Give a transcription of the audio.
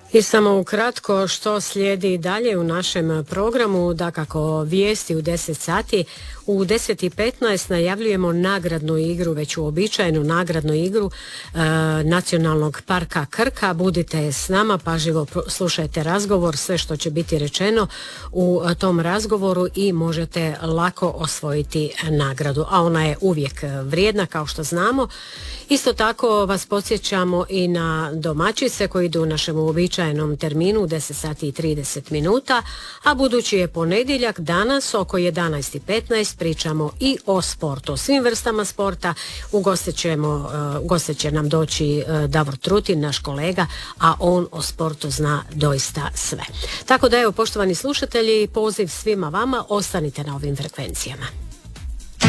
I samo ukratko što slijedi dalje u našem programu, dakako vijesti u 10 sati. U 10:15 najavljujemo nagradnu igru, već uobičajenu nagradnu igru Nacionalnog parka Krka. Budite s nama, pažljivo slušajte razgovor, sve što će biti rečeno u tom razgovoru i možete lako osvojiti nagradu, a ona je uvijek vrijedna kao što znamo. Isto tako vas podsjećamo i na domaćice koji idu u našem uobičajenom terminu u 10:30, a budući je ponedjeljak, danas oko 11:15 pričamo i o sportu, o svim vrstama sporta. Ugostit će nam doći Davor Trutin, naš kolega, a on o sportu zna doista sve. Tako da evo, poštovani slušatelji, poziv svima vama, ostanite na ovim frekvencijama.